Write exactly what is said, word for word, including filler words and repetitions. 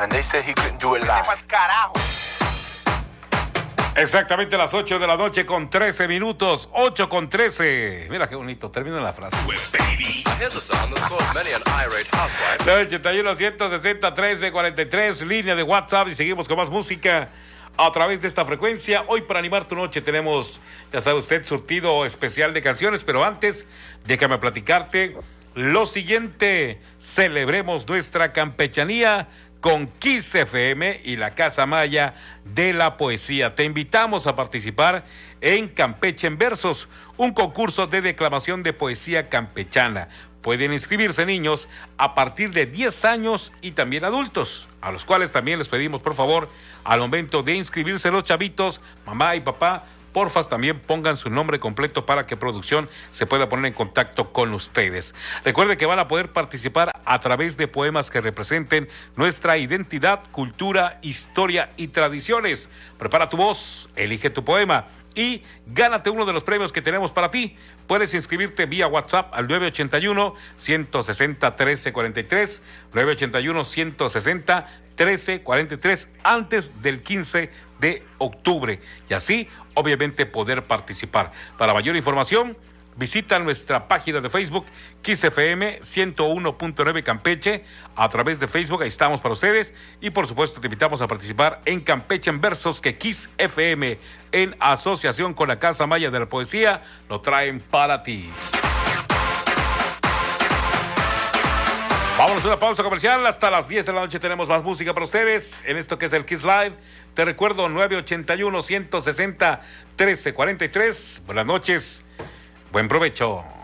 and they said he couldn't do it live. Carajo. Exactamente a las ocho de la noche con trece minutos. ocho con trece. Mira qué bonito. Termina la frase. ochenta y uno, ciento sesenta, trece cuarenta y tres. Línea de WhatsApp. Y seguimos con más música a través de esta frecuencia. Hoy para animar tu noche tenemos, ya sabe usted, surtido especial de canciones. Pero antes, déjame platicarte lo siguiente. Celebremos nuestra campechanía con Kiss F M y la Casa Maya de la Poesía. Te invitamos a participar en Campeche en Versos, un concurso de declamación de poesía campechana. Pueden inscribirse niños a partir de diez años y también adultos, a los cuales también les pedimos, por favor, al momento de inscribirse los chavitos, mamá y papá, porfas también pongan su nombre completo para que producción se pueda poner en contacto con ustedes. Recuerde que van a poder participar a través de poemas que representen nuestra identidad, cultura, historia y tradiciones. Prepara tu voz, elige tu poema y gánate uno de los premios que tenemos para ti. Puedes inscribirte vía WhatsApp al nueve ochenta y uno, ciento sesenta, trece cuarenta y tres, nueve ochenta y uno, ciento sesenta, trece cuarenta y tres antes del quince de octubre y así obviamente poder participar. Para mayor información, visita nuestra página de Facebook Kiss F M ciento uno punto nueve Campeche. A través de Facebook, ahí estamos para ustedes. Y por supuesto te invitamos a participar en Campeche en Versos, que Kiss F M en asociación con la Casa Maya de la Poesía lo traen para ti. Vámonos a una pausa comercial. Hasta las diez de la noche tenemos más música para ustedes en esto que es el Kiss Live. Te recuerdo, nueve ochenta y uno, ciento sesenta, trece cuarenta y tres. Buenas noches, buen provecho.